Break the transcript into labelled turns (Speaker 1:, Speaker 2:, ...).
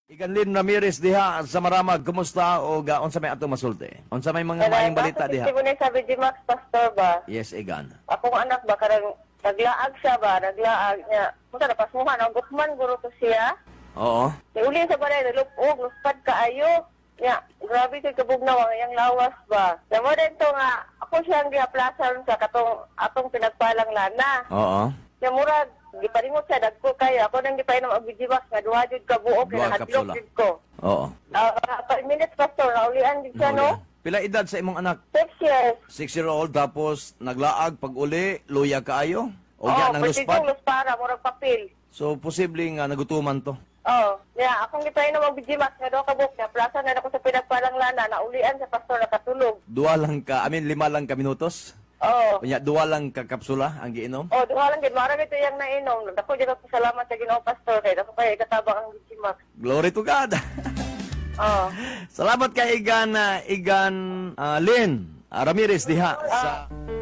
Speaker 1: Iganlin Ramirez diha sa Maramag, kumusta o unsa may ato masulti? Unsa may mga maayong balita diha?
Speaker 2: Kasi sabi di Max Pastor ba?
Speaker 1: Yes, Igan.
Speaker 2: Akong anak ba karang naglaag siya ba? Naglaag niya. Punta na pasmuhan ang gusman guro to siya.
Speaker 1: Oo.
Speaker 2: Uli sa balay nalupog, luspad kaayo. Ya, grabe kay kabugnaw ang iyang lawas ba. Namo dito nga ako siyang giaplasan sa atong pinagpalang lana.
Speaker 1: Oo.
Speaker 2: Ya murag gipalimot siya dagko kayo. Ako nang gipainom og bijiwas nga duha jud ka buok
Speaker 1: Duha
Speaker 2: na
Speaker 1: kapsula.
Speaker 2: hadlok jud ko.
Speaker 1: Oo.
Speaker 2: 5 minutes pastor, naulian din siya no?
Speaker 1: Pila edad sa imong anak?
Speaker 2: 6 years.
Speaker 1: 6-year-old tapos naglaag pag uli, luya kaayo? O
Speaker 2: Oh,
Speaker 1: yan ang
Speaker 2: pwede
Speaker 1: luspad?
Speaker 2: kong luspara, murag papel.
Speaker 1: So posible nga nagutuman to.
Speaker 2: Oh, yeah, akong gipainom og bijiwas nga duha ka buok na plaza na ako sa pinagpalang lana, naulian sa pastor nakatulog.
Speaker 1: Lima lang ka minutos?
Speaker 2: Oh.
Speaker 1: Unya, duwa lang ka kapsula ang giinom?
Speaker 2: Oh, duha lang gid marami ito yang nainom. Dako jud ako salamat sa Ginoo pastor kay dako kay katabang ang bijiwas.
Speaker 1: Glory to God!
Speaker 2: Oh.
Speaker 1: Salamat kay Igan Lynn Ramirez diha sa